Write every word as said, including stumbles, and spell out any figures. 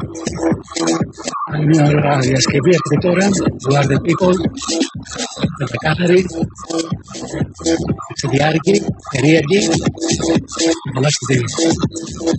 Μια ωραία διασκευή αυτή τώρα, We Are The People, πεντακάθαρη, ξεδιάρκη, περίεργη, πολλά σκοτεινή.